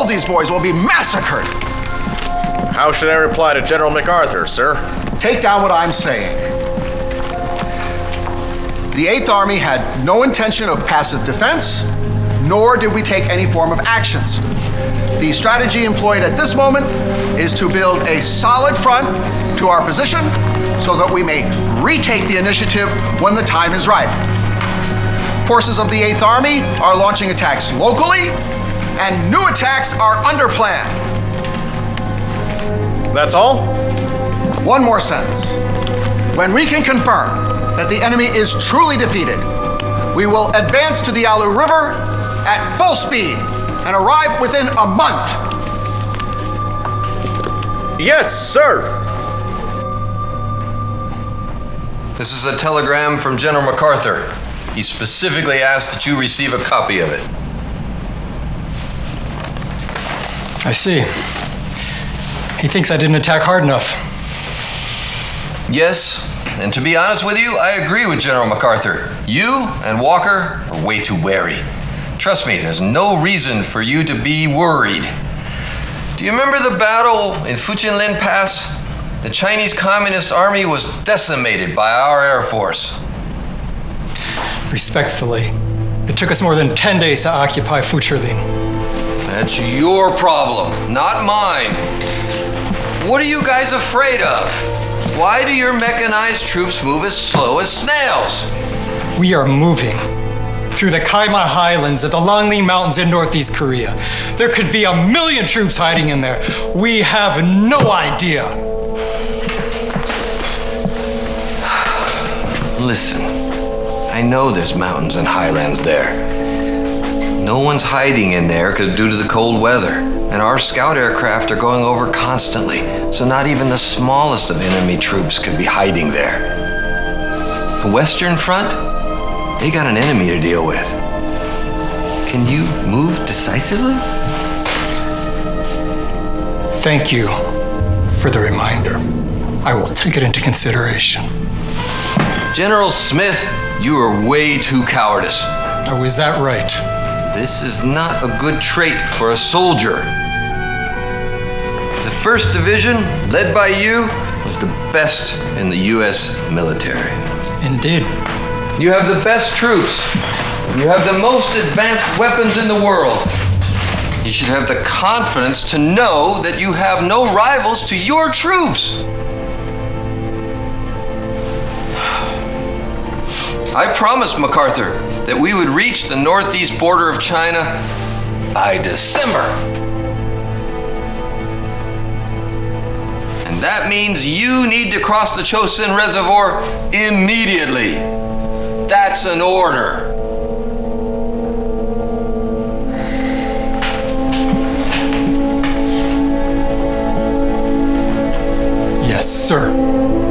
of these boys will be massacred. How should I reply to General MacArthur, sir? Take down what I'm saying. The 8th Army had no intention of passive defense, nor did we take any form of actions. The strategy employed at this moment is to build a solid front to our position so that we may retake the initiative when the time is right. Forces of the 8th Army are launching attacks locally, and new attacks are under plan. That's all? One more sentence. When we can confirm that the enemy is truly defeated, we will advance to the Yalu River at full speed and arrive within a month. Yes, sir. This is a telegram from General MacArthur. He specifically asked that you receive a copy of it. I see. He thinks I didn't attack hard enough. Yes, and to be honest with you, I agree with General MacArthur. You and Walker are way too wary. Trust me, there's no reason for you to be worried. Do you remember the battle in Fujianlin Pass? The Chinese Communist Army was decimated by our Air Force. Respectfully, it took us more than 10 days to occupy Fuchilin. That's your problem, not mine. What are you guys afraid of? Why do your mechanized troops move as slow as snails? We are moving through the Kaima Highlands of the Longling Mountains in Northeast Korea. There could be 1 million troops hiding in there. We have no idea. Listen, I know there's mountains and highlands there. No one's hiding in there due to the cold weather. And our scout aircraft are going over constantly, so not even the smallest of enemy troops could be hiding there. The Western Front, they got an enemy to deal with. Can you move decisively? Thank you for the reminder. I will take it into consideration. General Smith, you are way too cowardice. Oh, is that right? This is not a good trait for a soldier. The 1st Division, led by you, was the best in the U.S. military. Indeed. You have the best troops. You have the most advanced weapons in the world. You should have the confidence to know that you have no rivals to your troops. I promised MacArthur that we would reach the northeast border of China by December. And that means you need to cross the Chosin Reservoir immediately. That's an order. Yes, sir.